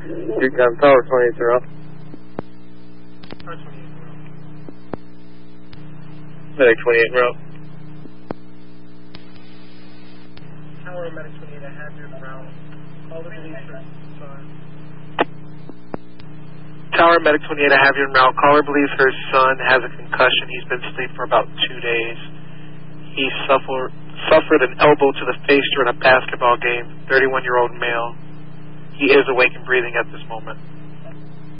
Tower 28-0. Medic 28 route. Tower Medic 28, I have your route. Call the police for son. Tower Medic 28, I have your route. Caller believes her son has a concussion. He's been asleep for about 2 days. He suffered an elbow to the face during a basketball game. 31-year-old male. He is awake and breathing at this moment.